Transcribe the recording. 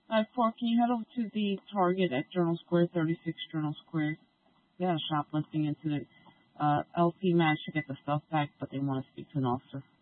4, can you head over to the Target at Journal Square, 36 Journal Square? They had a shoplifting incident. LC managed to get the stuff back, but they want to speak to an officer.